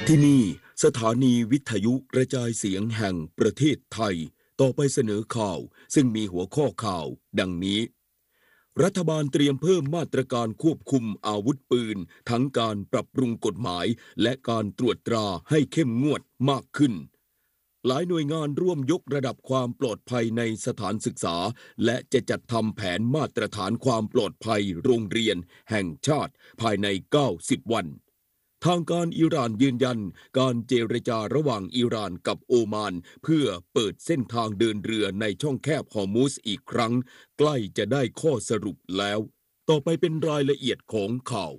ที่นี่สถานีวิทยุกระจายเสียงแห่งประเทศไทยต่อไปเสนอข่าวซึ่งมีหัวข้อข่าวดังนี้รัฐบาลเตรียมเพิ่มมาตรการควบคุมอาวุธปืนทั้งการปรับปรุงกฎหมายและการตรวจตราให้เข้มงวดมากขึ้นหลายหน่วยงานร่วมยกระดับความปลอดภัยในสถานศึกษาและจะจัดทำแผนมาตรฐานความปลอดภัยโรงเรียนแห่งชาติภายใน90 วันทางการอิหร่านยืนยันการเจรจาระหว่างอิหร่านกับโอมานเพื่อเปิดเส้นทางเดินเรือในช่องแคบฮอร์มุซอีกครั้งใกล้จะได้ข้อสรุปแล้วต่อไปเป็นรายละเอียดของข่าว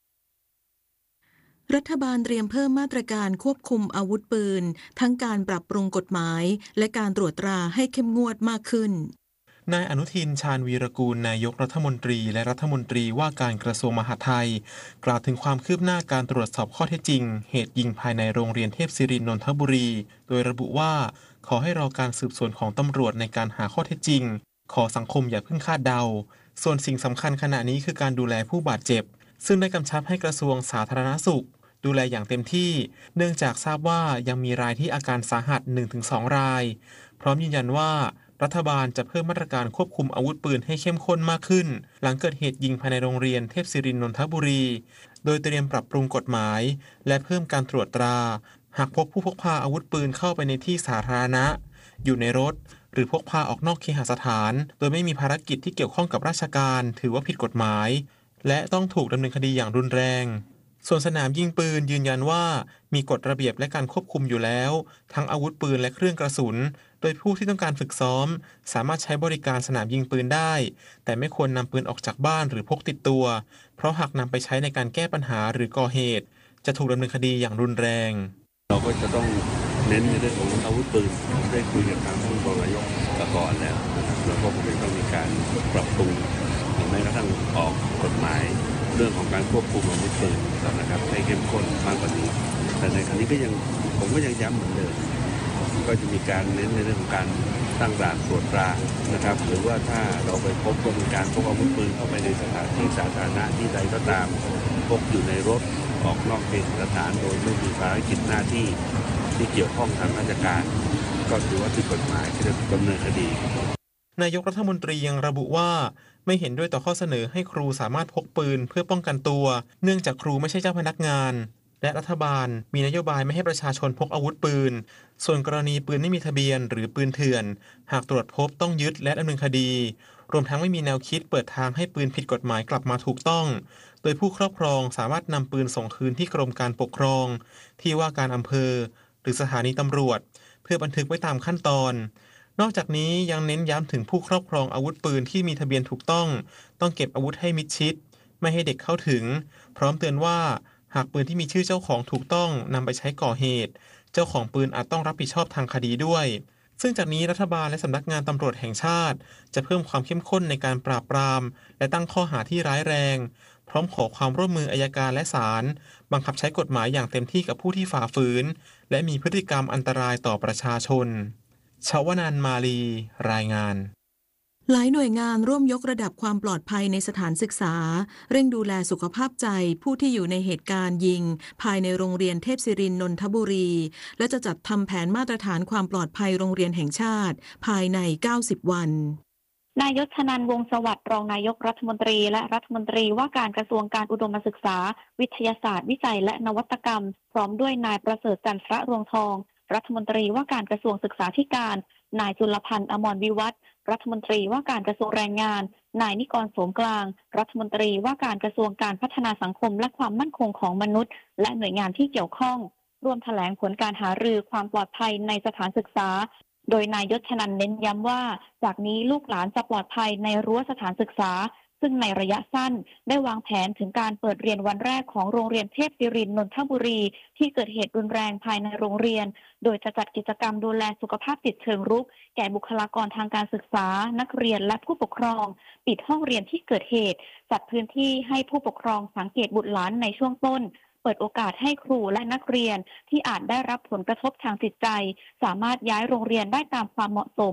รัฐบาลเตรียมเพิ่มมาตรการควบคุมอาวุธปืนทั้งการปรับปรุงกฎหมายและการตรวจตราให้เข้มงวดมากขึ้นนายอนุทินชาญวีรกูลนายกรัฐมนตรีและรัฐมนตรีว่าการกระทรวงมหาดไทยกล่าวถึงความคืบหน้าการตรวจสอบข้อเท็จจริงเหตุยิงภายในโรงเรียนเทพศิรินทร์นนทบุรีโดยระบุว่าขอให้รอการสืบสวนของตำรวจในการหาข้อเท็จจริงขอสังคมอย่าเพิ่งคาดเดาส่วนสิ่งสำคัญขณะนี้คือการดูแลผู้บาดเจ็บซึ่งได้กำชับให้กระทรวงสาธารณสุขดูแลอย่างเต็มที่เนื่องจากทราบว่ายังมีรายที่อาการสาหัส 1-2 รายพร้อมยืนยันว่ารัฐบาลจะเพิ่มมาตรการควบคุมอาวุธปืนให้เข้มข้นมากขึ้นหลังเกิดเหตุยิงภายในโรงเรียนเทพศิรินทร์นนทบุรีโดยเตรียมปรับปรุงกฎหมายและเพิ่มการตรวจตราหากพบผู้พกพาอาวุธปืนเข้าไปในที่สาธารณะอยู่ในรถหรือพกพาออกนอกเคหสถานโดยไม่มีภารกิจที่เกี่ยวข้องกับราชการถือว่าผิดกฎหมายและต้องถูกดำเนินคดีอย่างรุนแรงส่วนสนามยิงปืนยืนยันว่ามีกฎระเบียบและการควบคุมอยู่แล้วทั้งอาวุธปืนและเครื่องกระสุนโดยผู้ที่ต้องการฝึกซ้อมสามารถใช้บริการสนามยิงปืนได้แต่ไม่ควรนำปืนออกจากบ้านหรือพกติดตัวเพราะหากนำไปใช้ในการแก้ปัญหาหรือก่อเหตุจะถูกดำเนินคดีอย่างรุนแรงเราก็จะต้องเน้นในเรื่องของอาวุธปืนได้คุยกับทางผู้บริหารก่อนแล้วแล้วก็คงจะต้องมีการปรับปรุงแม้กระทั่งออกกฎหมายเรื่องของการควบคุมอาวุธปืนนะครับให้เข้มข้นมากกว่านี้แต่ในครั้งนี้ผมก็ยังย้ำเหมือนเดิมก็จะมีการเน้นในเรื่องของการตั้งด่านตรวจตรานะครับหรือว่าถ้าเราไปพบว่ามีการพกอาวุธปืนเข้าไปในสถานที่สาธารณะที่ใดก็ตามพกอยู่ในรถออกนอกเขตสถานโดยไม่มีภารกิจหน้าที่ที่เกี่ยวข้องทางราชการก็ถือว่าผิดกฎหมายที่จะดำเนินคดีนายกรัฐมนตรียังระบุว่าไม่เห็นด้วยต่อข้อเสนอให้ครูสามารถพกปืนเพื่อป้องกันตัวเนื่องจากครูไม่ใช่เจ้าพนักงานและรัฐบาลมีนโยบายไม่ให้ประชาชนพกอาวุธปืนส่วนกรณีปืนไม่มีทะเบียนหรือปืนเถื่อนหากตรวจพบต้องยึดและดำเนินคดีรวมทั้งไม่มีแนวคิดเปิดทางให้ปืนผิดกฎหมายกลับมาถูกต้องโดยผู้ครอบครองสามารถนำปืนส่งคืนที่กรมการปกครองที่ว่าการอำเภอหรือสถานีตำรวจเพื่อบันทึกไว้ตามขั้นตอนนอกจากนี้ยังเน้นย้ำถึงผู้ครอบครองอาวุธปืนที่มีทะเบียนถูกต้องเก็บอาวุธให้มิดชิดไม่ให้เด็กเข้าถึงพร้อมเตือนว่าหากปืนที่มีชื่อเจ้าของถูกต้องนำไปใช้ก่อเหตุเจ้าของปืนอาจต้องรับผิดชอบทางคดีด้วยซึ่งจากนี้รัฐบาลและสำนักงานตำรวจแห่งชาติจะเพิ่มความเข้มข้นในการปราบปรามและตั้งข้อหาที่ร้ายแรงพร้อมขอความร่วมมืออัยการและศาลบังคับใช้กฎหมายอย่างเต็มที่กับผู้ที่ฝ่าฝืนและมีพฤติกรรมอันตรายต่อประชาชนชวนันท์มาลีรายงานหลายหน่วยงานร่วมยกระดับความปลอดภัยในสถานศึกษาเร่งดูแลสุขภาพใจผู้ที่อยู่ในเหตุการณ์ยิงภายในโรงเรียนเทพศิรินทร์นนทบุรีและจะจัดทำแผนมาตรฐานความปลอดภัยโรงเรียนแห่งชาติภายใน90 วันนายชนันท์ วงศ์สวัสดิ์รองนายกรัฐมนตรีและรัฐมนตรีว่าการกระทรวงการอุดมศึกษาวิทยาศาสตร์วิจัยและนวัตกรรมพร้อมด้วยนายประเสริฐจันทรรวงทองรัฐมนตรีว่าการกระทรวงศึกษาธิการนายจุลพันธ์อมรวิวัฒน์รัฐมนตรีว่าการกระทรวงแรงงานนายนิกรโสมกลางรัฐมนตรีว่าการกระทรวงการพัฒนาสังคมและความมั่นคงของมนุษย์และหน่วยงานที่เกี่ยวข้องร่วมแถลงผลการหารือความปลอดภัยในสถานศึกษาโดยนายชนันท์เน้นย้ำว่าจากนี้ลูกหลานจะปลอดภัยในรั้วสถานศึกษาซึ่งในระยะสั้นได้วางแผนถึงการเปิดเรียนวันแรกของโรงเรียนเทพศิรินทร์นนทบุรีที่เกิดเหตุรุนแรงภายในโรงเรียนโดยจะจัดกิจกรรมดูแลสุขภาพจิตเชิงรุกแก่บุคลากรทางการศึกษานักเรียนและผู้ปกครองปิดห้องเรียนที่เกิดเหตุจัดพื้นที่ให้ผู้ปกครองสังเกตบุตรหลานในช่วงต้นเปิดโอกาสให้ครูและนักเรียนที่อาจได้รับผลกระทบทางจิตใจสามารถย้ายโรงเรียนได้ตามความเหมาะสม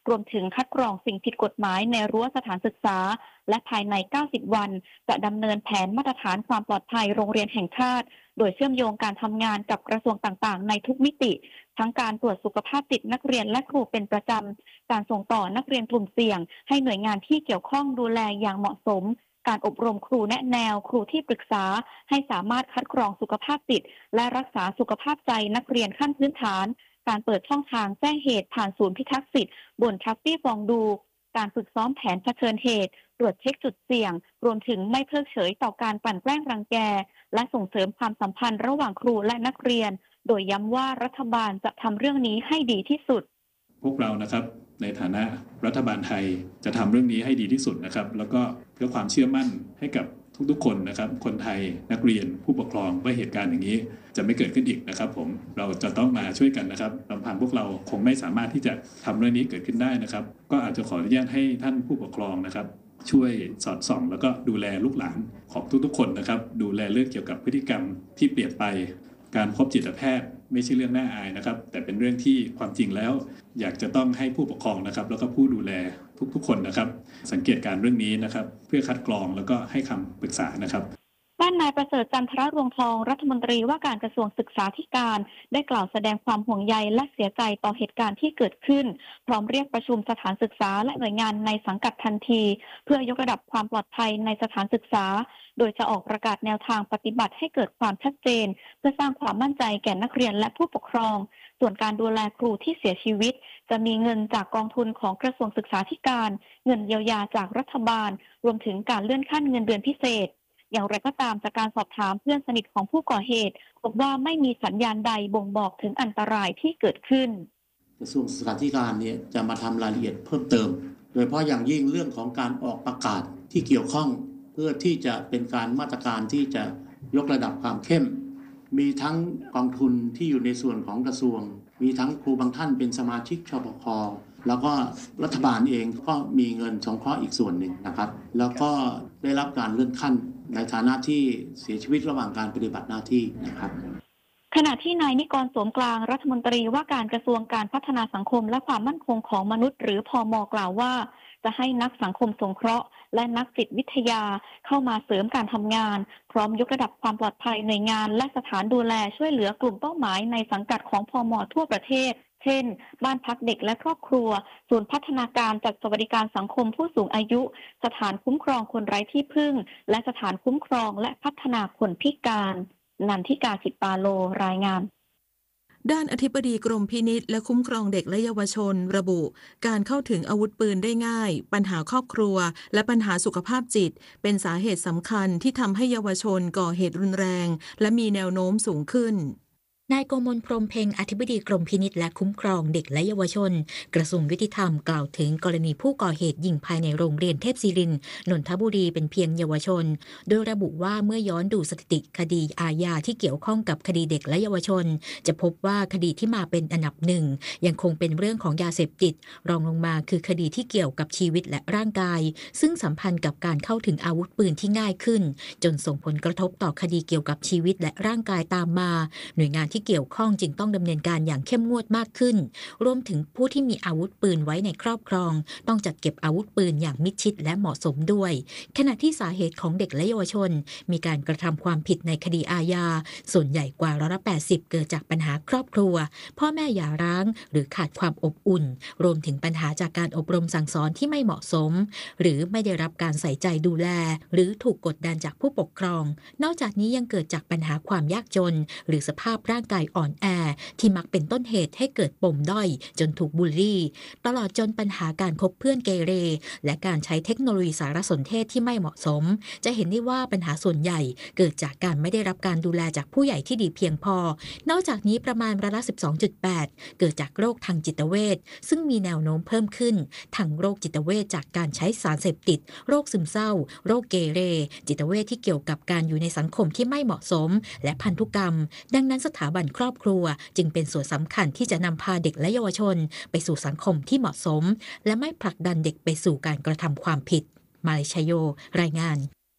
รวมถึงคัดกรองสิ่งผิดกฎหมายในรั้วสถานศึกษาและภายใน90วันจะดำเนินแผนมาตรฐานความปลอดภัยโรงเรียนแห่งชาติโดยเชื่อมโยงการทำงานกับกระทรวงต่างๆในทุกมิติทั้งการตรวจสุขภาพจิตนักเรียนและครูเป็นประจำการส่งต่อนักเรียนกลุ่มเสี่ยงให้หน่วยงานที่เกี่ยวข้องดูแลอย่างเหมาะสมการอบรมครูแนะแนวครูที่ปรึกษาให้สามารถคัดกรองสุขภาพจิตและรักษาสุขภาพใจนักเรียนขั้นพื้นฐานการเปิดช่องทางแจ้งเหตุผ่านศูนย์พิทักษ์สิทธิ์บนทัฟฟี่ฟองดูการฝึกซ้อมแผนเผชิญเหตุตรวจเช็คจุดเสี่ยงรวมถึงไม่เพิกเฉยต่อการกลั่นแกล้งรังแกและส่งเสริมความสัมพันธ์ระหว่างครูและนักเรียนโดยย้ำว่ารัฐบาลจะทำเรื่องนี้ให้ดีที่สุดพวกเรานะครับในฐานะรัฐบาลไทยจะทำเรื่องนี้ให้ดีที่สุดนะครับแล้วก็เพื่อความเชื่อมั่นให้กับทุกๆคนนะครับคนไทยนักเรียนผู้ปกครองว่าเหตุการณ์อย่างนี้จะไม่เกิดขึ้นอีกนะครับเราจะต้องมาช่วยกันนะครับลำพังพวกเราคงไม่สามารถที่จะทำเรื่องนี้เกิดขึ้นได้นะครับก็อาจจะขออนุญาตให้ท่านผู้ปกครองนะครับช่วยสอดส่องแล้วก็ดูแลลูกหลานของทุกๆคนนะครับดูแลเรื่องเกี่ยวกับพฤติกรรมที่เปลี่ยนไปการพบจิตแพทย์ไม่ใช่เรื่องน่าอายนะครับแต่เป็นเรื่องที่ความจริงแล้วอยากจะต้องให้ผู้ปกครองนะครับแล้วก็ผู้ดูแลทุกๆคนนะครับสังเกตการเรื่องนี้นะครับเพื่อคัดกรองแล้วก็ให้คำปรึกษานะครับด้านนายประเสริฐจันทรรวงทองรัฐมนตรีว่าการกระทรวงศึกษาธิการได้กล่าวแสดงความห่วงใยและเสียใจต่อเหตุการณ์ที่เกิดขึ้นพร้อมเรียกประชุมสถานศึกษาและหน่วยงานในสังกัดทันทีเพื่อยกระดับความปลอดภัยในสถานศึกษาโดยจะออกประกาศแนวทางปฏิบัติให้เกิดความชัดเจนเพื่อสร้างความมั่นใจแก่นักเรียนและผู้ปกครองส่วนการดูแลครูที่เสียชีวิตจะมีเงินจากกองทุนของกระทรวงศึกษาธิการเงินเยียวยาจากรัฐบาลรวมถึงการเลื่อนขั้นเงินเดือนพิเศษอย่างไรก็ตามจากการสอบถามเพื่อนสนิทของผู้ก่อเหตุพบว่าไม่มีสัญญาณใดบ่งบอกถึงอันตรายที่เกิดขึ้นกระทรวงศึกษาธิการเนี่ยจะมาทำรายละเอียดเพิ่มเติมโดยเฉพาะอย่างยิ่งเรื่องของการออกประกาศที่เกี่ยวข้องเพื่อที่จะเป็นการมาตรการที่จะยกระดับความเข้มมีทั้งกองทุนที่อยู่ในส่วนของกระทรวงมีทั้งครูบางท่านเป็นสมาชิกชปค.แล้วก็รัฐบาลเองก็มีเงินสงเคราะห์อีกส่วนหนึ่งนะครับแล้วก็ได้รับการเลื่อนขั้นในฐานะที่เสียชีวิตระหว่างการปฏิบัติหน้าที่นะครับขณะที่นายนิกร โสมกลางรัฐมนตรีว่าการกระทรวงการพัฒนาสังคมและความมั่นคงของมนุษย์หรือพม.กล่าวว่าจะให้นักสังคมสงเคราะห์และนักจิตวิทยาเข้ามาเสริมการทำงานพร้อมยกระดับความปลอดภัยหน่วยงานและสถานดูแลช่วยเหลือกลุ่มเป้าหมายในสังกัดของพม.ทั่วประเทศเช่นบ้านพักเด็กและครอบครัวศูนย์พัฒนาการจัดสวัสดิการสังคมผู้สูงอายุสถานคุ้มครองคนไร้ที่พึ่งและสถานคุ้มครองและพัฒนาคนพิการนันทิกา จิตปาโลรายงานด้านอธิบดีกรมพินิจและคุ้มครองเด็กและเยาวชนระบุการเข้าถึงอาวุธปืนได้ง่ายปัญหาครอบครัวและปัญหาสุขภาพจิตเป็นสาเหตุสำคัญที่ทำให้เยาวชนก่อเหตุรุนแรงและมีแนวโน้มสูงขึ้นนายโกมล พรหมเพ็งอธิบดีกรมพินิจและคุ้มครองเด็กและเยาวชนกระทรวงยุติธรรมกล่าวถึงกรณีผู้ก่อเหตุยิงภายในโรงเรียนเทพศิรินทร์นนทบุรีเป็นเพียงเยาวชนโดยระบุว่าเมื่อย้อนดูสถิติคดีอาญาที่เกี่ยวข้องกับคดีเด็กและเยาวชนจะพบว่าคดีที่มาเป็นอันดับหนึ่งยังคงเป็นเรื่องของยาเสพติดรองลงมาคือคดีที่เกี่ยวกับชีวิตและร่างกายซึ่งสัมพันธ์กับการเข้าถึงอาวุธปืนที่ง่ายขึ้นจนส่งผลกระทบต่อคดีเกี่ยวกับชีวิตและร่างกายตามมาหน่วยงานที่เกี่ยวข้องจึงต้องดำเนินการอย่างเข้มงวดมากขึ้นรวมถึงผู้ที่มีอาวุธปืนไว้ในครอบครองต้องจัดเก็บอาวุธปืนอย่างมิดชิดและเหมาะสมด้วยขณะที่สาเหตุของเด็กและเยาวชนมีการกระทำความผิดในคดีอาญาส่วนใหญ่กว่า80%เกิดจากปัญหาครอบครัวพ่อแม่หย่าร้างหรือขาดความอบอุ่นรวมถึงปัญหาจากการอบรมสั่งสอนที่ไม่เหมาะสมหรือไม่ได้รับการใส่ใจดูแลหรือถูกกดดันจากผู้ปกครองนอกจากนี้ยังเกิดจากปัญหาความยากจนหรือสภาพร่างกายอ่อนแอที่มักเป็นต้นเหตุให้เกิดปมด้อยจนถูกบูลลี่ตลอดจนปัญหาการคบเพื่อนเกเรและการใช้เทคโนโลยีสารสนเทศที่ไม่เหมาะสมจะเห็นได้ว่าปัญหาส่วนใหญ่เกิดจากการไม่ได้รับการดูแลจากผู้ใหญ่ที่ดีเพียงพอนอกจากนี้ประมาณ12.8%เกิดจากโรคทางจิตเวชซึ่งมีแนวโน้มเพิ่มขึ้นทั้งโรคจิตเวชจากการใช้สารเสพติดโรคซึมเศร้าโรคเกเรจิตเวชที่เกี่ยวกับการอยู่ในสังคมที่ไม่เหมาะสมและพันธุกรรมดังนั้นสถาบันครอบครัวจึงเป็นส่วนสำคัญที่จะนำพาเด็กและเยาวชนไปสู่สังคมที่เหมาะสมและไม่ผลักดันเด็กไปสู่การกระทำความผิดมาเลชโยรายงาน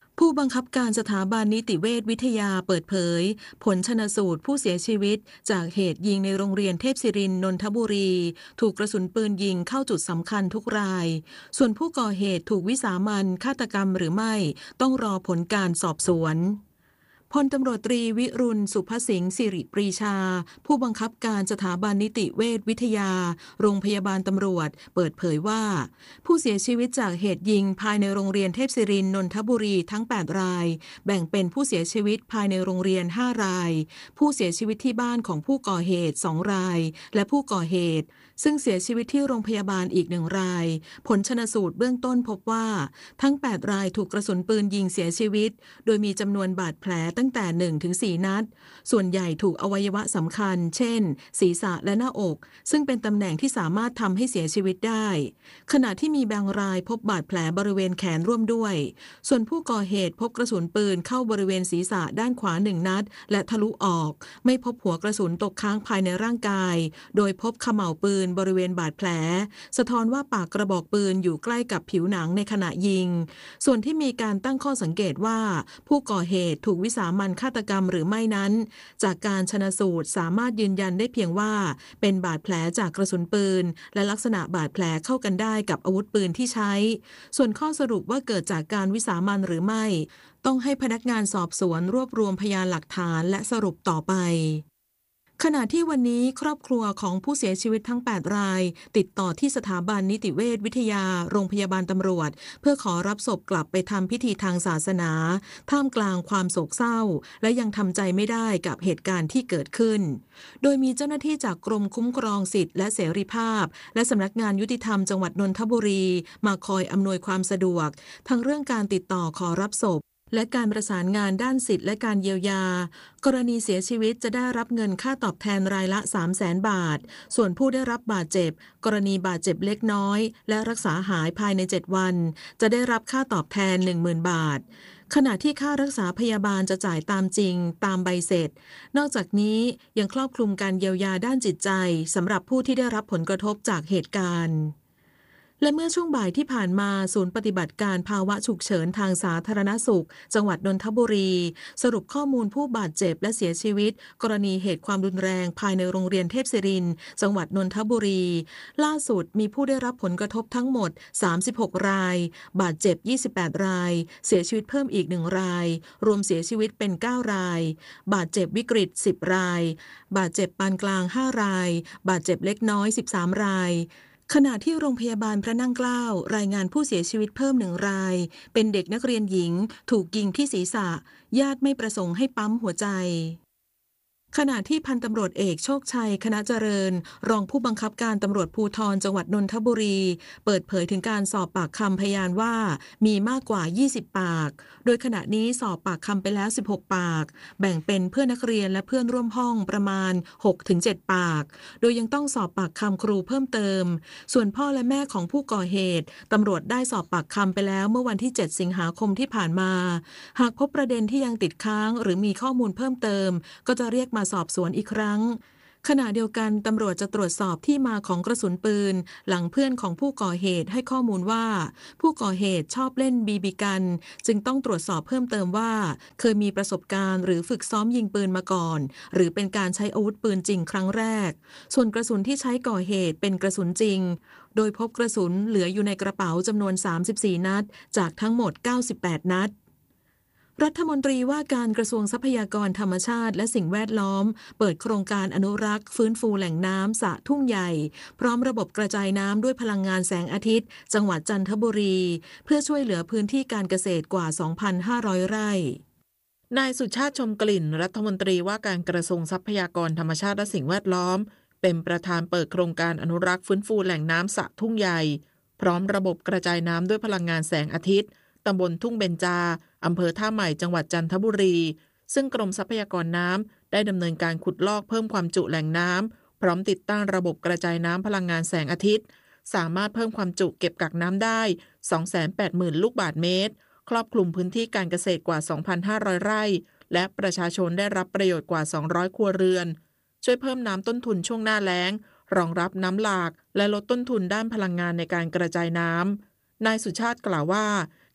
ผู้บังคับการสถาบันนิติเวชวิทยาเปิดเผยผลชันสูตรผู้เสียชีวิตจากเหตุยิงในโรงเรียนเทพศิรินทร์นนทบุรีถูกกระสุนปืนยิงเข้าจุดสำคัญทุกรายส่วนผู้ก่อเหตุถูกวิสามัญฆาตกรรมหรือไม่ต้องรอผลการสอบสวนพลตำรวจตรีวิรุณสุภสิงห์สิริปรีชาผู้บังคับการสถาบันนิติเวชวิทยาโรงพยาบาลตำรวจเปิดเผยว่าผู้เสียชีวิตจากเหตุยิงภายในโรงเรียนเทพศิรินทร์นนทบุรีทั้ง8รายแบ่งเป็นผู้เสียชีวิตภายในโรงเรียน5รายผู้เสียชีวิตที่บ้านของผู้ก่อเหตุ2รายและผู้ก่อเหตุซึ่งเสียชีวิตที่โรงพยาบาลอีก1รายผลชันสูตรเบื้องต้นพบว่าทั้ง8รายถูกกระสุนปืนยิงเสียชีวิตโดยมีจำนวนบาดแผลตั้งแต่1 ถึง 4 นัดส่วนใหญ่ถูกอวัยวะสำคัญเช่นศีรษะและหน้าอกซึ่งเป็นตำแหน่งที่สามารถทำให้เสียชีวิตได้ขณะที่มีบางรายพบบาดแผลบริเวณแขนร่วมด้วยส่วนผู้ก่อเหตุพบกระสุนปืนเข้าบริเวณศีรษะด้านขวา1นัดและทะลุออกไม่พบหัวกระสุนตกค้างภายในร่างกายโดยพบเขม่าวปืนบริเวณบาดแผลสะท้อนว่าปากกระบอกปืนอยู่ใกล้กับผิวหนังในขณะยิงส่วนที่มีการตั้งข้อสังเกตว่าผู้ก่อเหตุถูกวิสามัญฆาตกรรมหรือไม่นั้นจากการชันสูตรสามารถยืนยันได้เพียงว่าเป็นบาดแผลจากกระสุนปืนและลักษณะบาดแผลเข้ากันได้กับอาวุธปืนที่ใช้ส่วนข้อสรุปว่าเกิดจากการวิสามัญหรือไม่ต้องให้พนักงานสอบสวนรวบรวมพยานหลักฐานและสรุปต่อไปขณะที่วันนี้ครอบครัวของผู้เสียชีวิตทั้ง8รายติดต่อที่สถาบันนิติเวชวิทยาโรงพยาบาลตำรวจเพื่อขอรับศพกลับไปทำพิธีทางศาสนาท่ามกลางความโศกเศร้าและยังทำใจไม่ได้กับเหตุการณ์ที่เกิดขึ้นโดยมีเจ้าหน้าที่จากกรมคุ้มครองสิทธิและเสรีภาพและสำนักงานยุติธรรมจังหวัดนนทบุรีมาคอยอำนวยความสะดวกทั้งเรื่องการติดต่อขอรับศพและการประสานงานด้านสิทธิและการเยียวยากรณีเสียชีวิตจะได้รับเงินค่าตอบแทนรายละ 300,000 บาทส่วนผู้ได้รับบาดเจ็บกรณีบาดเจ็บเล็กน้อยและรักษาหายภายใน7วันจะได้รับค่าตอบแทน 10,000 บาทขณะที่ค่ารักษาพยาบาลจะจ่ายตามจริงตามใบเสร็จนอกจากนี้ยังครอบคลุมการเยียวยาด้านจิตใจสำหรับผู้ที่ได้รับผลกระทบจากเหตุการณ์และเมื่อช่วงบ่ายที่ผ่านมาศูนย์ปฏิบัติการภาวะฉุกเฉินทางสาธารณสุขจังหวัดนนทบุรีสรุปข้อมูลผู้บาดเจ็บและเสียชีวิตกรณีเหตุความรุนแรงภายในโรงเรียนเทพศิรินทร์จังหวัดนนทบุรีล่าสุดมีผู้ได้รับผลกระทบทั้งหมด36รายบาดเจ็บ28รายเสียชีวิตเพิ่มอีก1รายรวมเสียชีวิตเป็น9รายบาดเจ็บวิกฤต10รายบาดเจ็บปานกลาง5รายบาดเจ็บเล็กน้อย13รายขณะที่โรงพยาบาลพระนั่งเกล้ารายงานผู้เสียชีวิตเพิ่ม1รายเป็นเด็กนักเรียนหญิงถูกยิงที่ศีรษะญาติไม่ประสงค์ให้ปั๊มหัวใจขณะที่พันตำรวจเอกโชคชัยคณะเจริญรองผู้บังคับการตำรวจภูธรจังหวัดนนทบุรีเปิดเผยถึงการสอบปากคำพยานว่ามีมากกว่า20ปากโดยขณะนี้สอบปากคำไปแล้ว16ปากแบ่งเป็นเพื่อนนักเรียนและเพื่อนร่วมห้องประมาณ 6-7 ปากโดยยังต้องสอบปากคำครูเพิ่มเติมส่วนพ่อและแม่ของผู้ก่อเหตุตำรวจได้สอบปากคำไปแล้วเมื่อวันที่7สิงหาคมที่ผ่านมาหากพบประเด็นที่ยังติดค้างหรือมีข้อมูลเพิ่มเติมก็จะเรียกมาสอบสวนอีกครั้งขณะเดียวกันตำรวจจะตรวจสอบที่มาของกระสุนปืนหลังเพื่อนของผู้ก่อเหตุให้ข้อมูลว่าผู้ก่อเหตุชอบเล่นบีบีกันจึงต้องตรวจสอบเพิ่มเติมว่าเคยมีประสบการณ์หรือฝึกซ้อมยิงปืนมาก่อนหรือเป็นการใช้อาวุธปืนจริงครั้งแรกส่วนกระสุนที่ใช้ก่อเหตุเป็นกระสุนจริงโดยพบกระสุนเหลืออยู่ในกระเป๋าจำนวน34นัดจากทั้งหมด98นัดรัฐมนตรีว่าการกระทรวงทรัพยากรธรรมชาติและสิ่งแวดล้อมเปิดโครงการอนุรักษ์ฟื้นฟูแหล่งน้ำสระทุ่งใหญ่พร้อมระบบกระจายน้ำด้วยพลังงานแสงอาทิตย์จังหวัดจันทบุรีเพื่อช่วยเหลือพื้นที่การเกษตรกว่า 2,500 ไร่นายสุชาติชมกลิ่นรัฐมนตรีว่าการกระทรวงทรัพยากรธรรมชาติและสิ่งแวดล้อมเป็นประธานเปิดโครงการอนุรักษ์ฟื้นฟูแหล่งน้ำสระทุ่งใหญ่พร้อมระบบกระจายน้ำด้วยพลังงานแสงอาทิตย์ตำบลทุ่งเบญจาอำเภอท่าใหม่จังหวัดจันทบุรีซึ่งกรมทรัพยากรน้ำได้ดำเนินการขุดลอกเพิ่มความจุแหล่งน้ำพร้อมติดตั้งระบบกระจายน้ำพลังงานแสงอาทิตย์สามารถเพิ่มความจุเก็บกักน้ำได้ 280,000 ลูกบาศก์เมตรครอบคลุมพื้นที่การเกษตรกว่า 2,500 ไร่และประชาชนได้รับประโยชน์กว่า200ครัวเรือนช่วยเพิ่มน้ำต้นทุนช่วงหน้าแล้งรองรับน้ำหลากและลดต้นทุนด้านพลังงานในการกระจายน้ำนายสุชาติกล่าวว่า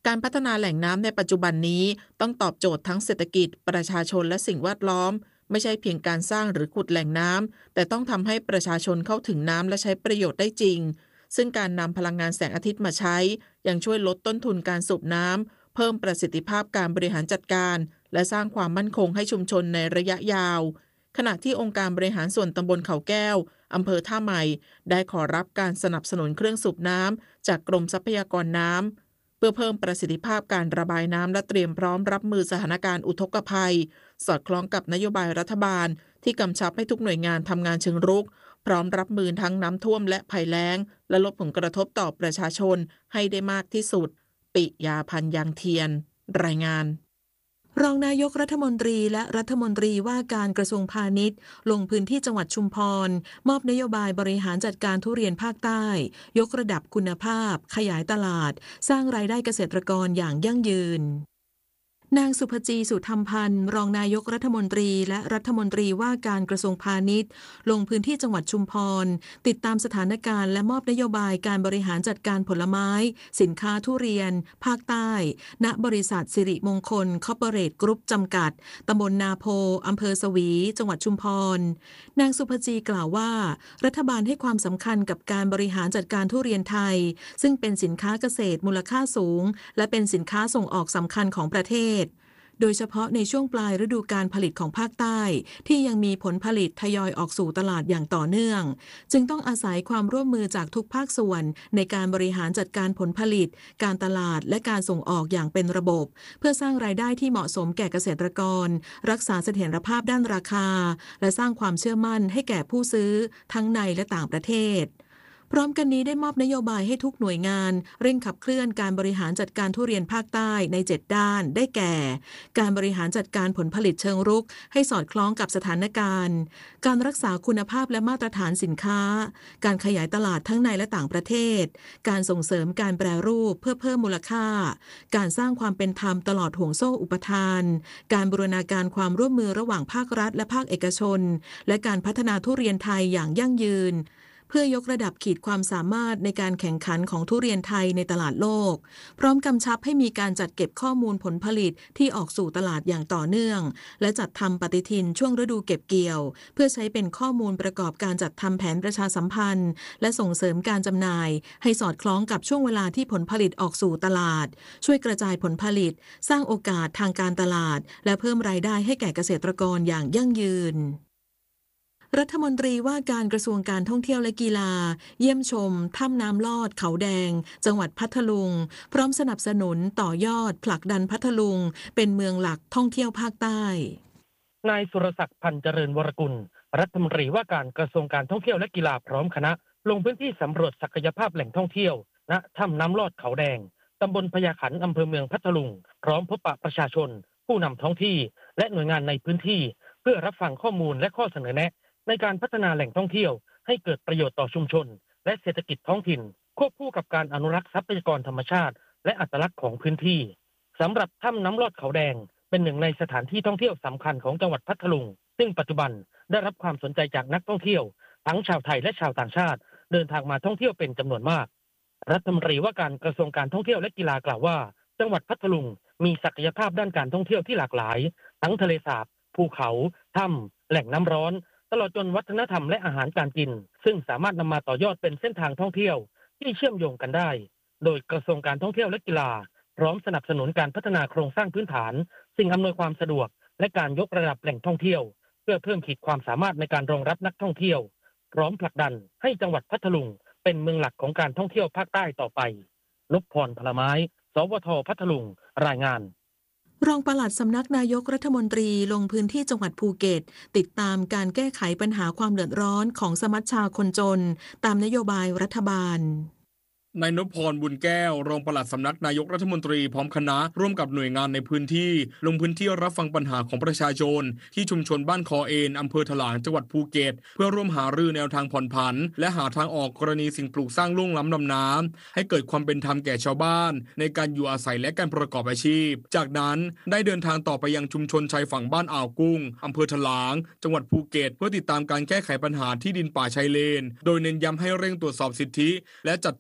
การพัฒนาแหล่งน้ำในปัจจุบันนี้ต้องตอบโจทย์ทั้งเศรษฐกิจประชาชนและสิ่งแวดล้อมไม่ใช่เพียงการสร้างหรือขุดแหล่งน้ำแต่ต้องทำให้ประชาชนเข้าถึงน้ำและใช้ประโยชน์ได้จริงซึ่งการนำพลังงานแสงอาทิตย์มาใช้ยังช่วยลดต้นทุนการสูบน้ำเพิ่มประสิทธิภาพการบริหารจัดการและสร้างความมั่นคงให้ชุมชนในระยะยาวขณะที่องค์การบริหารส่วนตำบลเขาแก้วอำเภอท่าใหม่ได้ขอรับการสนับสนุนเครื่องสูบน้ำจากกรมทรัพยากรน้ำเพื่อเพิ่มประสิทธิภาพการระบายน้ำและเตรียมพร้อมรับมือสถานการณ์อุทกภัยสอดคล้องกับนโยบายรัฐบาลที่กำชับให้ทุกหน่วยงานทำงานเชิงรุกพร้อมรับมือทั้งน้ำท่วมและภัยแล้งและลดผลกระทบต่อประชาชนให้ได้มากที่สุดปิยาพันธ์ยางเทียนรายงานรองนายกรัฐมนตรีและรัฐมนตรีว่าการกระทรวงพาณิชย์ลงพื้นที่จังหวัดชุมพรมอบนโยบายบริหารจัดการทุเรียนภาคใต้ยกระดับคุณภาพขยายตลาดสร้างรายได้เกษตรกรอย่างยั่งยืนนางสุภจีสุธรรมพันธ์รองนายกรัฐมนตรีและรัฐมนตรีว่าการกระทรวงพาณิชย์ลงพื้นที่จังหวัดชุมพรติดตามสถานการณ์และมอบนโยบายการบริหารจัดการผลไม้สินค้าทุเรียนภาคใต้ณบริษัทสิริมงคลคอร์ปอเรทกรุ๊ปจำกัดตำบลนาโพอำเภอสวีจังหวัดชุมพรนางสุภจีกล่าวว่ารัฐบาลให้ความสำคัญกับการบริหารจัดการทุเรียนไทยซึ่งเป็นสินค้าเกษตรมูลค่าสูงและเป็นสินค้าส่งออกสำคัญของประเทศโดยเฉพาะในช่วงปลายฤดูการผลิตของภาคใต้ที่ยังมีผลผลิตทยอยออกสู่ตลาดอย่างต่อเนื่องจึงต้องอาศัยความร่วมมือจากทุกภาคส่วนในการบริหารจัดการผลผลิตการตลาดและการส่งออกอย่างเป็นระบบเพื่อสร้างรายได้ที่เหมาะสมแก่เกษตรกรรักษาเสถียรภาพด้านราคาและสร้างความเชื่อมั่นให้แก่ผู้ซื้อทั้งในและต่างประเทศพร้อมกันนี้ได้มอบนโยบายให้ทุกหน่วยงานเร่งขับเคลื่อนการบริหารจัดการทุเรียนภาคใต้ใน7ด้านได้แก่การบริหารจัดการผลผลิตเชิงรุกให้สอดคล้องกับสถานการณ์การรักษาคุณภาพและมาตรฐานสินค้าการขยายตลาดทั้งในและต่างประเทศการส่งเสริมการแปรรูปเพื่อเพิ่มมูลค่าการสร้างความเป็นธรรมตลอดห่วงโซ่อุปทานการบูรณาการความร่วมมือระหว่างภาครัฐและภาคเอกชนและการพัฒนาทุเรียนไทยอย่างยั่งยืนเพื่อยกระดับขีดความสามารถในการแข่งขันของทุเรียนไทยในตลาดโลกพร้อมกำชับให้มีการจัดเก็บข้อมูลผลผลิตที่ออกสู่ตลาดอย่างต่อเนื่องและจัดทำปฏิทินช่วงฤดูเก็บเกี่ยวเพื่อใช้เป็นข้อมูลประกอบการจัดทำแผนประชาสัมพันธ์และส่งเสริมการจำหน่ายให้สอดคล้องกับช่วงเวลาที่ผลผลิตออกสู่ตลาดช่วยกระจายผลผลิตสร้างโอกาสทางการตลาดและเพิ่มรายได้ให้แก่เกษตรกรอย่างยั่งยืนรัฐมนตรีว่าการกระทรวงการท่องเที่ยวและกีฬาเยี่ยมชมถ้ำน้ำลอดเขาแดงจังหวัดพัทลุงพร้อมสนับสนุนต่อยอดผลักดันพัทลุงเป็นเมืองหลักท่องเที่ยวภาคใต้นายสุรศักดิ์พันธ์เจริญวรกุลรัฐมนตรีว่าการกระทรวงการท่องเที่ยวและกีฬาพร้อมคณะลงพื้นที่สำรวจศักยภาพแหล่งท่องเที่ยวณถ้ำน้ำลอดเขาแดงตำบลพญาขันอำเภอเมืองพัทลุงพร้อมพบปะประชาชนผู้นำท้องที่และหน่วยงานในพื้นที่เพื่อรับฟังข้อมูลและข้อเสนอแนะในการพัฒนาแหล่งท่องเที่ยวให้เกิดประโยชน์ต่อชุมชนและเศรษฐกิจท้องถิ่นควบคู่กับการอนุรักษ์ทรัพยากรธรรมชาติและอัตลักษณ์ของพื้นที่สำหรับถ้ำน้ำลอดเขาแดงเป็นหนึ่งในสถานที่ท่องเที่ยวสำคัญของจังหวัดพัทลุงซึ่งปัจจุบันได้รับความสนใจจากนักท่องเที่ยวทั้งชาวไทยและชาวต่างชาติเดินทางมาท่องเที่ยวเป็นจำนวนมากรัฐมนตรีว่าการกระทรวงการท่องเที่ยวและกีฬากล่าวว่าจังหวัดพัทลุงมีศักยภาพด้านการท่องเที่ยวที่หลากหลายทั้งทะเลสาบภูเขาถ้ำแหล่งน้ำร้อนตลอดจนวัฒนธรรมและอาหารการกินซึ่งสามารถนำมาต่อยอดเป็นเส้นทางท่องเที่ยวที่เชื่อมโยงกันได้โดยกระทรวงการท่องเที่ยวและกีฬาพร้อมสนับสนุนการพัฒนาโครงสร้างพื้นฐานสิ่งอำนวยความสะดวกและการยกระดับแหล่งท่องเที่ยวเพื่อเพิ่มขีดความสามารถในการรองรับนักท่องเที่ยวพร้อมผลักดันให้จังหวัดพัทลุงเป็นเมืองหลักของการท่องเที่ยวภาคใต้ต่อไปนพพรพลไม้สวท.พัทลุงรายงานรองปลัดสำนักนายกรัฐมนตรีลงพื้นที่จังหวัดภูเก็ตติดตามการแก้ไขปัญหาความเดือดร้อนของสมัชชาคนจนตามนโยบายรัฐบาลนายนพพรบุญแก้วรองปลัดสำนักนายกรัฐมนตรีพร้อมคณะร่วมกับหน่วยงานในพื้นที่ลงพื้นที่รับฟังปัญหาของประชาชนที่ชุมชนบ้านคอเอนอำเภอถลางจังหวัดภูเก็ตเพื่อร่วมหารือแนวทางผ่อนผันและหาทางออกกรณีสิ่งปลูกสร้างลุ่งล้ำลำน้ำให้เกิดความเป็นธรรมแก่ชาวบ้านในการอยู่อาศัยและการประกอบอาชีพจากนั้นได้เดินทางต่อไปยังชุมชนชายฝั่งบ้านอ่าวกุ้งอำเภอถลางจังหวัดภูเก็ตเพื่อติดตามการแก้ไขปัญหาที่ดินป่าชายเลนโดยเน้นย้ำให้เร่งตรวจสอบสิทธิและจัดทำแนวเข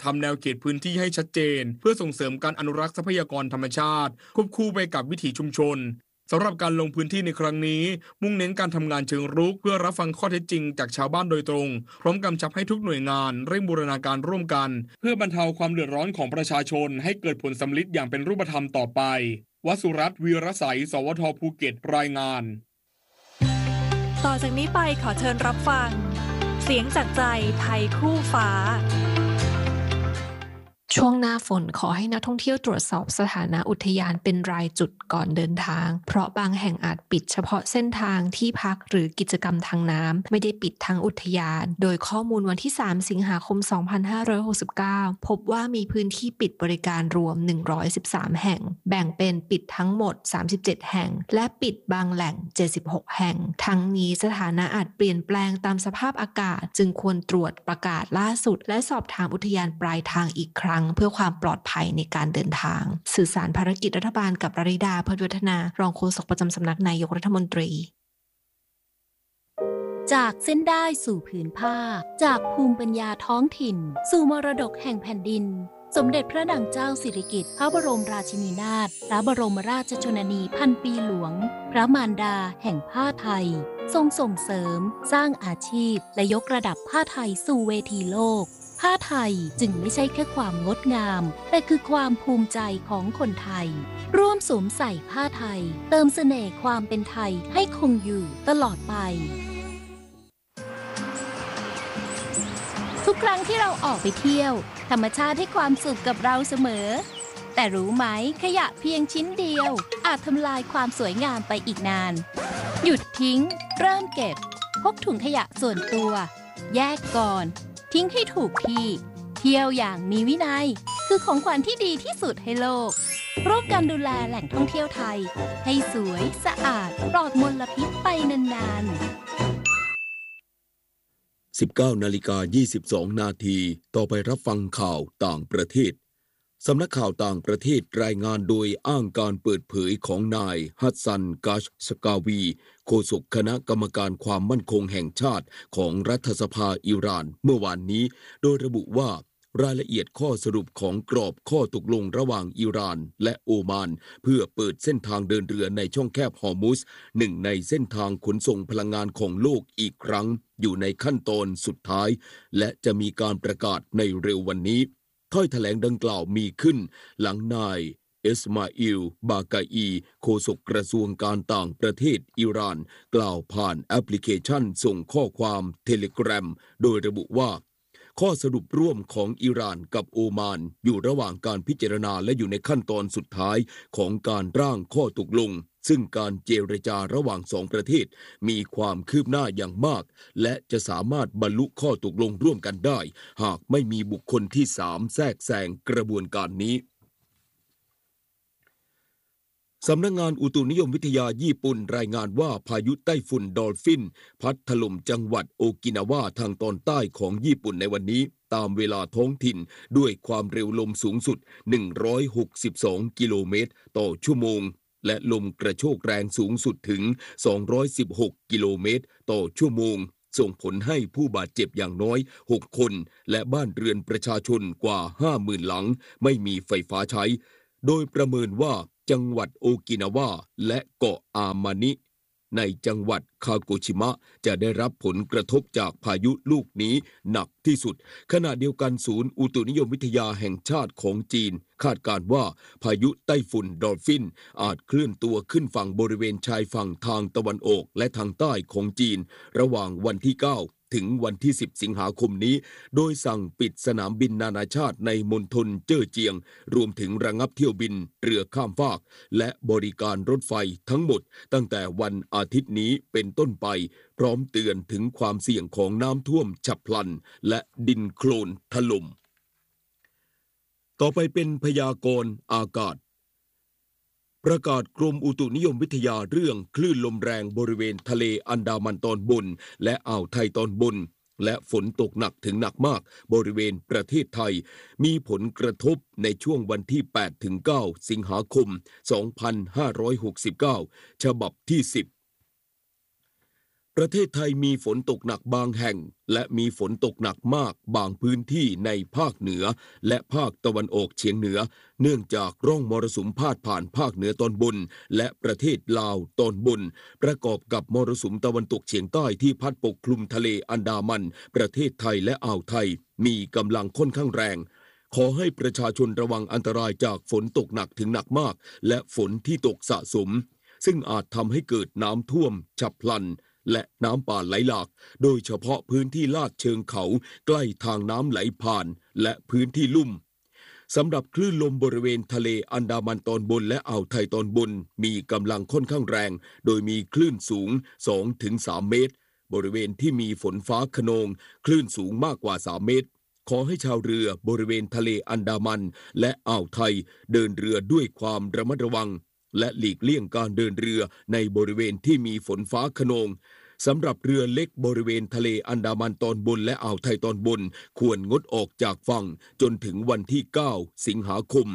เขตพื้นที่ให้ชัดเจนเพื่อส่งเสริมการอนุรักษ์ทรัพยากรธรรมชาติควบคู่ไปกับวิถีชุมชนสำหรับการลงพื้นที่ในครั้งนี้มุ่งเน้นการทำงานเชิงรุกเพื่อรับฟังข้อเท็จจริงจากชาวบ้านโดยตรงพร้อมกำชับให้ทุกหน่วยงานเร่งบูรณาการร่วมกันเพื่อบรรเทาความเดือดร้อนของประชาชนให้เกิดผลสำลิดอย่างเป็นรูปธรรมต่อไปวสุรัตน์ วีรใส สวท.ภูเก็ตรายงานต่อจากนี้ไปขอเชิญรับฟังเสียงจากใจไทยคู่ฟ้าช่วงหน้าฝนขอให้นักท่องเที่ยวตรวจสอบสถานะอุทยานเป็นรายจุดก่อนเดินทางเพราะบางแห่งอาจปิดเฉพาะเส้นทางที่พักหรือกิจกรรมทางน้ำไม่ได้ปิดทั้งอุทยานโดยข้อมูลวันที่3สิงหาคม2569พบว่ามีพื้นที่ปิดบริการรวม113แห่งแบ่งเป็นปิดทั้งหมด37แห่งและปิดบางแหล่ง76แห่งทั้งนี้สถานะอาจเปลี่ยนแปลงตามสภาพอากาศจึงควรตรวจประกาศล่าสุดและสอบถามอุทยานปลายทางอีกครั้งเพื่อความปลอดภัยในการเดินทางสื่อสารภารกิจรัฐบาลกับปริดา เพิร์ทวัฒนารองโฆษกประจำสำนักนายกรัฐมนตรีจากเส้นได้สู่ผืนผ้าจากภูมิปัญญาท้องถิ่นสู่มรดกแห่งแผ่นดินสมเด็จพระนางเจ้าสิริกิติ์พระบรมราชินีนาถพระบรมราชชนนีพันปีหลวงพระมารดาแห่งผ้าไทยทรงส่งเสริมสร้างอาชีพและยกระดับผ้าไทยสู่เวทีโลกผ้าไทยจึงไม่ใช่แค่ความงดงามแต่คือความภูมิใจของคนไทยร่วมสวมใส่ผ้าไทยเติมเสน่ห์ความเป็นไทยให้คงอยู่ตลอดไปทุกครั้งที่เราออกไปเที่ยวธรรมชาติให้ความสุขกับเราเสมอแต่รู้ไหมขยะเพียงชิ้นเดียวอาจทำลายความสวยงามไปอีกนานหยุดทิ้งเริ่มเก็บพกถุงขยะส่วนตัวแยกก่อนทิ้งให้ถูกที่เที่ยวอย่างมีวินัยคือของขวัญที่ดีที่สุดให้โลกร่วมกันดูแลแหล่งท่องเที่ยวไทยให้สวยสะอาดปลอดมลพิษไปนานๆ 19:22 นาทีต่อไปรับฟังข่าวต่างประเทศสำนักข่าวต่างประเทศรายงานโดยอ้างการเปิดเผยของนายฮัสซัน กาชสกาวีโฆษกคณะกรรมการความมั่นคงแห่งชาติของรัฐสภาอิหร่านเมื่อวานนี้โดยระบุว่ารายละเอียดข้อสรุปของกรอบข้อตกลงระหว่างอิหร่านและโอมานเพื่อเปิดเส้นทางเดินเรือในช่องแคบฮอร์มุซหนึ่งในเส้นทางขนส่งพลังงานของโลกอีกครั้งอยู่ในขั้นตอนสุดท้ายและจะมีการประกาศในเร็ววันนี้ถ้อยแถลงดังกล่าวมีขึ้นหลังนายเอสมาอิล บากาอีโฆษกกระทรวงการต่างประเทศอิหร่านกล่าวผ่านแอปพลิเคชันส่งข้อความเทเลแกรมโดยระบุว่าข้อสรุปร่วมของอิหร่านกับโอมานอยู่ระหว่างการพิจารณาและอยู่ในขั้นตอนสุดท้ายของการร่างข้อตกลงซึ่งการเจรจาระหว่างสองประเทศมีความคืบหน้าอย่างมากและจะสามารถบรรลุข้อตกลงร่วมกันได้หากไม่มีบุคคลที่3แทรกแซงกระบวนการนี้สำนักงานอุตุนิยมวิทยาญี่ปุ่นรายงานว่าพายุไต้ฝุ่นดอลฟินพัดถล่มจังหวัดโอกินาวาทางตอนใต้ของญี่ปุ่นในวันนี้ตามเวลาท้องถิ่นด้วยความเร็วลมสูงสุด162กิโลเมตรต่อชั่วโมงและลมกระโชกแรงสูงสุดถึง216กิโลเมตรต่อชั่วโมงส่งผลให้ผู้บาดเจ็บอย่างน้อย6คนและบ้านเรือนประชาชนกว่า 50,000 หลังไม่มีไฟฟ้าใช้โดยประเมินว่าจังหวัดโอกินาวาและเกาะอามานิในจังหวัดคาโกชิมะจะได้รับผลกระทบจากพายุลูกนี้หนักที่สุดขณะเดียวกันศูนย์อุตุนิยมวิทยาแห่งชาติของจีนคาดการณ์ว่าพายุไต้ฝุ่นดอลฟินอาจเคลื่อนตัวขึ้นฝั่งบริเวณชายฝั่งทางตะวันออกและทางใต้ของจีนระหว่างวันที่9ถึงวันที่10สิงหาคมนี้โดยสั่งปิดสนามบินนานาชาติในมณฑลเจ้อเจียงรวมถึงระงับเที่ยวบินเรือข้ามฟากและบริการรถไฟทั้งหมดตั้งแต่วันอาทิตย์นี้เป็นต้นไปพร้อมเตือนถึงความเสี่ยงของน้ำท่วมฉับพลันและดินโคลนถล่มต่อไปเป็นพยากรณ์อากาศประกาศกรมอุตุนิยมวิทยาเรื่องคลื่นลมแรงบริเวณทะเลอันดามันตอนบนและอ่าวไทยตอนบนและฝนตกหนักถึงหนักมากบริเวณประเทศไทยมีผลกระทบในช่วงวันที่8ถึง9สิงหาคม2569ฉบับที่10 ประเทศไทยมีฝนตกหนักบางแห่งและมีฝนตกหนักมากบางพื้นที่ในภาคเหนือและภาคตะวันออกเฉียงเหนือเนื่องจากร่องมรสุมพาดผ่านภาคเหนือตอนบนและประเทศลาวตอนบนประกอบกับมรสุมตะวันตกเฉียงใต้ที่พัดปกคลุมทะเลอันดามันประเทศไทยและอ่าวไทยมีกำลังค่อนข้างแรงขอให้ประชาชนระวังอันตรายจากฝนตกหนักถึงหนักมากและฝนที่ตกสะสมซึ่งอาจทำให้เกิดน้ำท่วมฉับพลันและน้ำป่าไหลหลากโดยเฉพาะพื้นที่ลาดเชิงเขาใกล้ทางน้ำไหลผ่านและพื้นที่ลุ่มสำหรับคลื่นลมบริเวณทะเลอันดามันตอนบนและอ่าวไทยตอนบนมีกำลังค่อนข้างแรงโดยมีคลื่นสูง 2-3 เมตรบริเวณที่มีฝนฟ้าคะนองคลื่นสูงมากกว่า3 เมตรขอให้ชาวเรือบริเวณทะเลอันดามันและอ่าวไทยเดินเรือด้วยความระมัดระวังและหลีกเลี่ยงการเดินเรือในบริเวณที่มีฝนฟ้าคะนองสำหรับเรือเล็กบริเวณทะเลอันดามันตอนบนและอ่าวไทยตอนบนควรงดออกจากฝั่งจนถึงวันที่ 9 สิงหาคม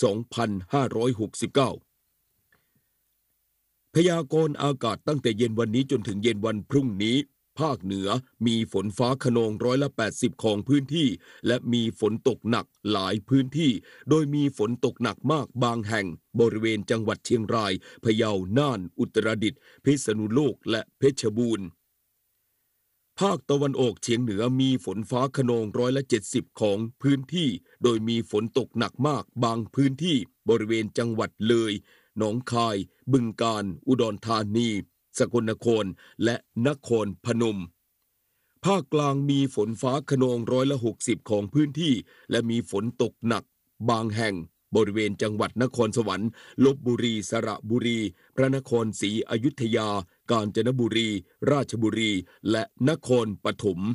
2569 พยากรณ์อากาศตั้งแต่เย็นวันนี้จนถึงเย็นวันพรุ่งนี้ภาคเหนือมีฝนฟ้าคะนอง80%ของพื้นที่และมีฝนตกหนักหลายพื้นที่โดยมีฝนตกหนักมากบางแห่งบริเวณจังหวัดเชียงรายพะเยาน่านอุตรดิตถ์พิษณุโลกและเพชรบูรณ์ภาคตะวันออกเฉียงเหนือมีฝนฟ้าคะนอง70%ของพื้นที่โดยมีฝนตกหนักมากบางพื้นที่บริเวณจังหวัดเลยหนองคายบึงกาฬอุดรธานีสกลนครและนครพนมภาคกลางมีฝนฟ้าคะนอง60%ของพื้นที่และมีฝนตกหนักบางแห่งบริเวณจังหวัดนครสวรรค์ลพบุรีสระบุรีพระนครศรีอยุธยากาญจนบุรีราชบุรีและนครปฐม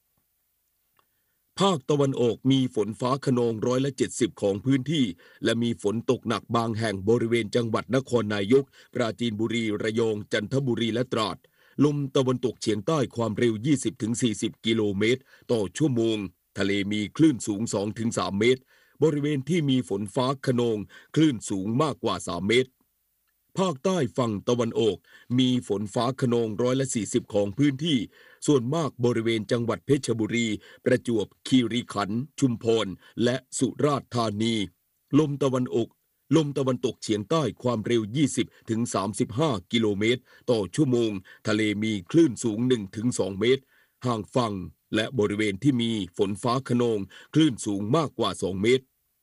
ภาคตะวันออกมีฝนฟ้าคะนอง70%ของพื้นที่และมีฝนตกหนักบางแห่งบริเวณจังหวัดนครนายกปราจีนบุรีระยองจันทบุรีและตราดลมตะวันตกเฉียงใต้ความเร็ว 20-40 กิโลเมตรต่อชั่วโมงทะเลมีคลื่นสูง 2-3 เมตรบริเวณที่มีฝนฟ้าคะนองคลื่นสูงมากกว่า3 เมตรภาคใต้ฝั่งตะวันออกมีฝนฟ้าคะนอง40%ของพื้นที่ส่วนมากบริเวณจังหวัดเพชรบุรีประจวบคีรีขันธ์ชุมพรและสุราษฎร์ธานีลมตะวันตกเฉียงใต้ความเร็ว 20-35 กิโลเมตรต่อชั่วโมงทะเลมีคลื่นสูง 1-2 เมตรห่างฝั่งและบริเวณที่มีฝนฟ้าคะนองคลื่นสูงมากกว่า2 เมตร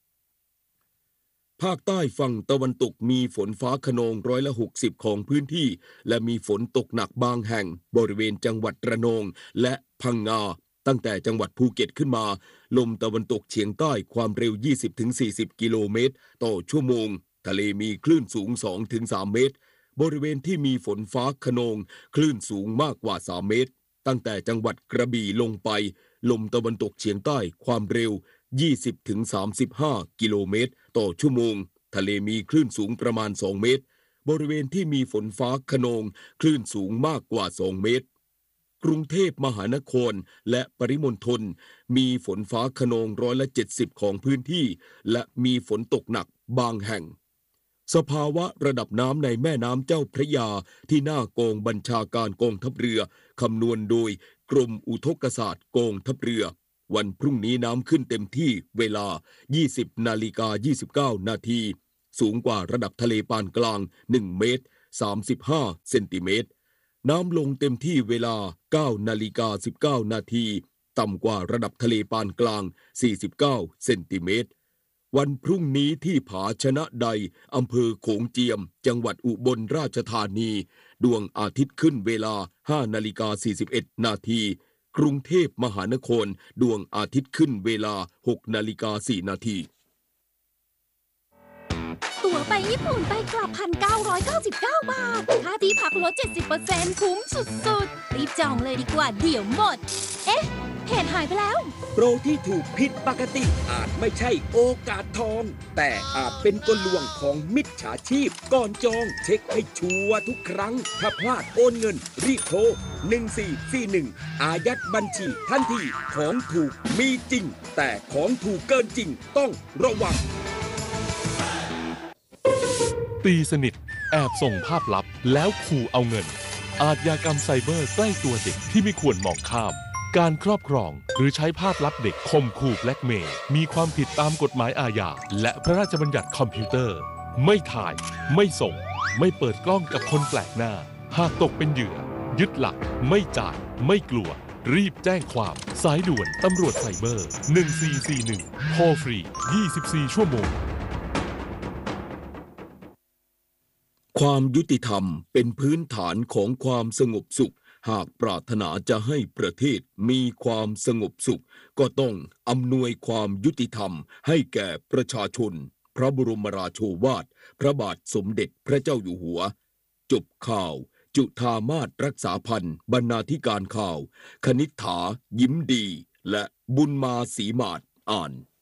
ภาคใต้ฝั่งตะวันตกมีฝนฟ้าคะนอง60%ของพื้นที่และมีฝนตกหนักบางแห่งบริเวณจังหวัดระนองและพังงาตั้งแต่จังหวัดภูเก็ตขึ้นมาลมตะวันตกเฉียงใต้ความเร็ว 20-40 กิโลเมตรต่อชั่วโมงทะเลมีคลื่นสูง 2-3 เมตรบริเวณที่มีฝนฟ้าคะนองคลื่นสูงมากกว่า3 เมตรตั้งแต่จังหวัดกระบี่ลงไปลมตะวันตกเฉียงใต้ความเร็ว 20-35 กิโลเมตรต่อชั่วโมงทะเลมีคลื่นสูงประมาณ2 เมตรบริเวณที่มีฝนฟ้าคะนองคลื่นสูงมากกว่า2 เมตรกรุงเทพมหานครและปริมณฑลมีฝนฟ้าคะนอง70%ของพื้นที่และมีฝนตกหนักบางแห่งสภาวะระดับน้ำในแม่น้ำเจ้าพระยาที่หน้ากองบัญชาการกองทัพเรือคำนวณโดยกรมอุทกศาสตร์กองทัพเรือวันพรุ่งนี้น้ำขึ้นเต็มที่เวลา 20:29 นาทีสูงกว่าระดับทะเลปานกลาง1 เมตร 35 เซนติเมตรน้ำลงเต็มที่เวลา 9:19 นาทีต่ำกว่าระดับทะเลปานกลาง49 เซนติเมตรวันพรุ่งนี้ที่ผาชนะใดอำเภอโขงเจียมจังหวัดอุบลราชธานีดวงอาทิตย์ขึ้นเวลา 5:41 นาทีกรุงเทพมหานครดวงอาทิตย์ขึ้นเวลา 6:04 นาทีตั๋วไปญี่ปุ่นไปกลับ 1,999 บาทค่าที่พักลด 70% คุ้มสุดๆรีบจองเลยดีกว่าเดี๋ยวหมดเอ๊ะเพจหายไปแล้วโปรที่ถูกผิดปกติอาจไม่ใช่โอกาสทองแต่อาจเป็นกลลวงของมิจฉาชีพก่อนจองเช็คให้ชัวร์ทุกครั้งถ้าพลาดโอนเงินรีบโทร1441อายัดบัญชีทันทีของถูกมีจริงแต่ของถูกเกินจริงต้องระวังตีสนิทแอบส่งภาพลับแล้วขู่เอาเงินอาชญากรรมไซเบอร์ใกล้ตัวเด็กที่ไม่ควรมองข้ามการครอบครองหรือใช้ภาพลับเด็กข่มขู่แบล็กเมย์มีความผิดตามกฎหมายอาญาและพระราชบัญญัติคอมพิวเตอร์ไม่ถ่ายไม่ส่งไม่เปิดกล้องกับคนแปลกหน้าหากตกเป็นเหยื่อยึดหลักไม่จ่ายไม่กลัวรีบแจ้งความสายด่วนตำรวจไซเบอร์1441โทรฟรี24ชั่วโมงความยุติธรรมเป็นพื้นฐานของความสงบสุขหากปรารถนาจะให้ประเทศมีความสงบสุขก็ต้องอำนวยความยุติธรรมให้แก่ประชาชนพระบรมราโชวาทพระบาทสมเด็จพระเจ้าอยู่หัวจบข่าวจุฑามาศรักษาพันธ์บรรณาธิการข่าวคณิษฐายิ้มดีและบุญมาศรีมาศอ่าน